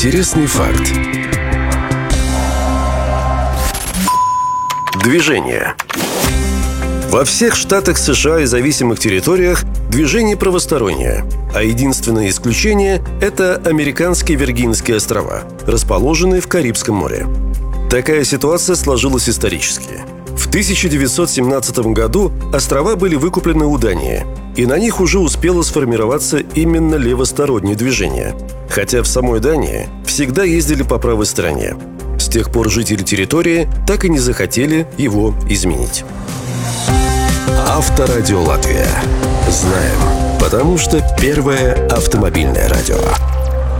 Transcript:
Интересный факт. Движение. Во всех штатах США и зависимых территориях движение правостороннее, а единственное исключение – это Американские Виргинские острова, расположенные в Карибском море. Такая ситуация сложилась исторически. В 1917 году острова были выкуплены у Дании, и на них уже успело сформироваться именно левостороннее движение, хотя в самой Дании всегда ездили по правой стороне. С тех пор жители территории так и не захотели его изменить. Авторадио Латвия. Знаем, потому что первое автомобильное радио.